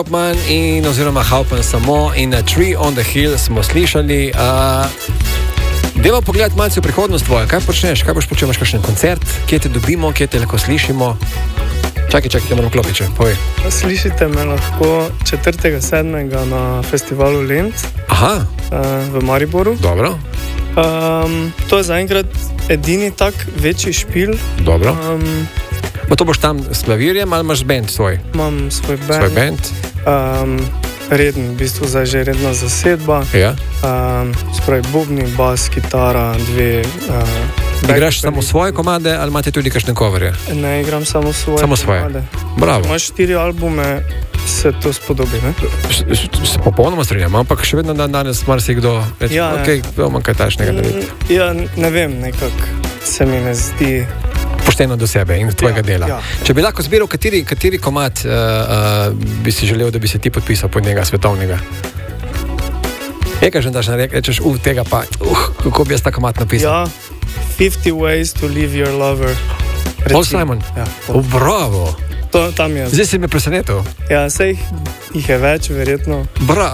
Hauptmann in oziroma Hauptmann samo in A Tree on the Hill smo slišali. Deva pogledati malce v prihodnost tvoje. Kaj počneš? Kaj boš počel? Imaš kakšen koncert? Kje te dobimo? Kje te lahko slišimo? Čakaj, te moram klopiče, povej. Slišite me lahko 4.7. na festivalu Lent. Aha. V Mariboru. Dobro. To je zaenkrat edini tak večji špil. Dobro. To boš tam s klavirjem ali imaš band svoj? Imam svoj band. Svoj band? Reden, v bistvu zdaj že redna zasedba. Ja. Spravi bubni, bas, kitara, dve... Igraš samo svoje komade ali imate tudi kakšne coverje? Ne, igram samo svoje komade. Bravo. Imaš 4 albume, se to spodobi, ne? Se popolnoma strinjam, ampak še vedno danes marsikdo reče, okej, imam kaj takšnega narediti. Ja, ne vem, nekako se mi ne zdi... Pošteno do sebe in tvojega dela. Ja. Če bi lahko zbiral, kateri komad bi si želel, da bi se ti podpisal pod njega svetovnega? Nekaj že daš rečeš, tega pa, kako bi jaz ta komad napisal? Ja, 50 Ways to Leave Your Lover. Paul Simon? Ja. Bravo! Tam je. Zdaj si me presenetil. Ja, sej jih je več, verjetno. Bravo!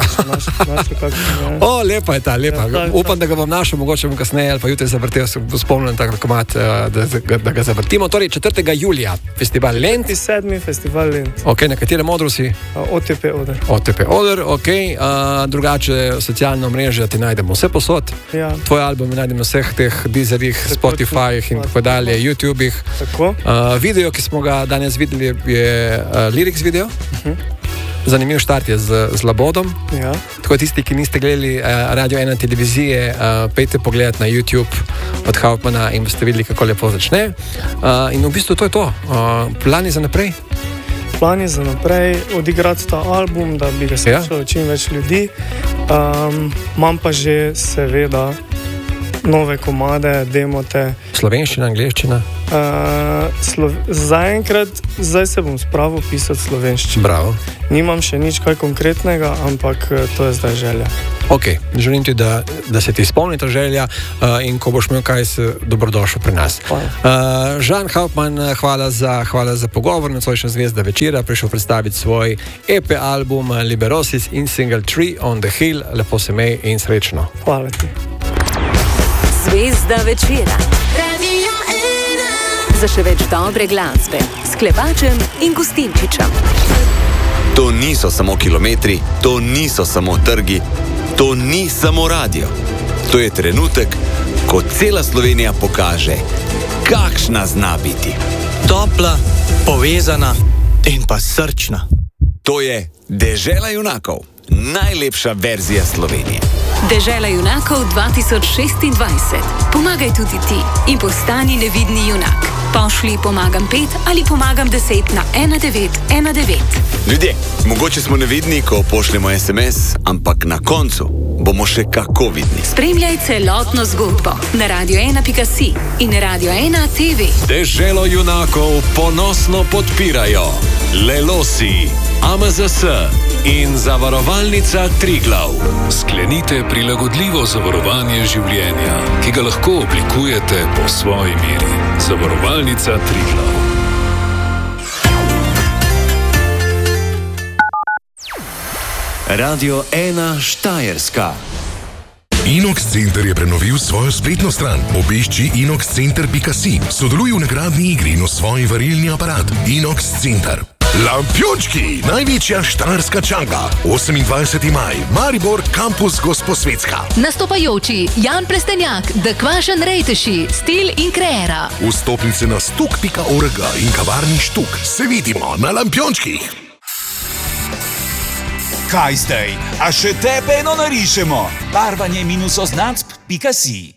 Lepa je ta, lepa. Ja, Upam, da ga bom našel, mogoče bom kasneje ali pa jutri zavrtel, spomnim tak komad, da ga zavrtimo. Torej, 4. julija, festival Lent. 7. festival Lent. Ok, na katerem odru si? OTP Oder. OTP Oder, ok. Drugače, socialno mreže ti najdemo vse posod. Ja. Tvoj album najdemo na vseh teh Deezerih, Spotifyjih in tako dalje, YouTubih. Tako. Video, ki smo ga danes videli, je lyrics video. Zanimiv štart je z Labodom. Ja. Tako tisti, ki niste gledali Radio 1 televizije, pejte pogledati na YouTube od Hauptmana in boste videli, kako lepo začne. In v bistvu to je to. Plani za naprej? Plani za naprej, odigrati ta album, da bi ga slišalo čim več ljudi. Imam pa že seveda nove komade, demote. Slovenščina, angleščina? Zdaj se bom spravil pisati slovenščino. Bravo. Nimam še nič kaj konkretnega, ampak to je zdaj želja. Ok, želim ti, da se ti izpolni ta želja in ko boš imel kaj, se dobrodošel pri nas. Žan Hauptmann, hvala za pogovor na Cojšnja zvezda večera, prišel predstaviti svoj EP album Liberosis in single Tree on the Hill. Lepo se mej in srečno. Hvala ti. Zvezda večera. Radio 1. Za še več dobre glasbe s Klepačem in Gustinčičem. To niso samo kilometri, to niso samo trgi, to ni samo radio. To je trenutek, ko cela Slovenija pokaže, kakšna zna biti. Topla, povezana in pa srčna. To je Dežela junakov, najlepša verzija Slovenije. Dežela junakov 2026. Pomagaj tudi ti in postani nevidni junak. Pošli pomagam 5 ali pomagam 10 na 1919. Ljudje, mogoče smo nevidni, ko pošljemo SMS, ampak na koncu bomo še kako vidni. Spremljaj celotno zgodbo na radio1.si in Radio 1 TV. Deželo junakov ponosno podpirajo Lelosi, AMZS in Zavarovalnica Triglav. Sklenite prilagodljivo zavarovanje življenja, ki ga lahko oblikujete po svoji meri. Zavarovalnica Triglav. Radio 1 Štajerska. Inox Center je prenovil svojo spletno stran. Obišči inoxcenter.si. Sodeluj v nagradni igri in osvoji varilni aparat. Inox Center. Lampiončki, največja štajerska čanga. 28. maj, Maribor, kampus Gosposvetska. Nastopajoči Jan Prestenjak, The Kvašen Rejteši, Stil in Kreera. Vstopnice na stuk.org in kavarni Štuk. Se vidimo na Lampiončkih. Kaj zdaj? A še tebe eno narišemo? Barvanje -oznacb.si